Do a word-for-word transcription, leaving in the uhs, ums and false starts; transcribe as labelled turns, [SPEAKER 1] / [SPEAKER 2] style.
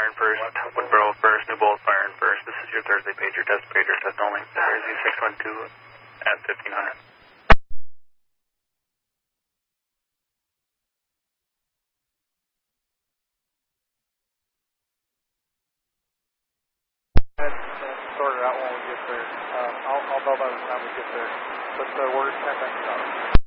[SPEAKER 1] firing first, Woodboro first, New Bolt firing first. This is your Thursday pager, test pager, test only. Thursday six one two at fifteen hundred.
[SPEAKER 2] Sort it out when we get there. Uh, I'll, I'll know by the time we get there. But uh, we're ten minutes out.